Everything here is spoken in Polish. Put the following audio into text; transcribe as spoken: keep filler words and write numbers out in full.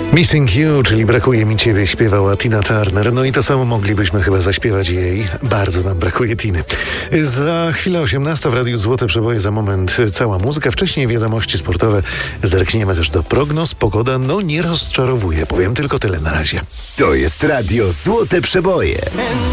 Missing You, czyli Brakuje mi ciebie, śpiewała Tina Turner. No i to samo moglibyśmy chyba zaśpiewać jej. Bardzo nam brakuje Tiny. Za chwilę osiemnasta w Radiu Złote Przeboje, za moment cała muzyka. Wcześniej wiadomości sportowe. Zerkniemy też do prognoz. Pogoda no nie rozczarowuje. Powiem tylko tyle na razie. To jest Radio Złote Przeboje.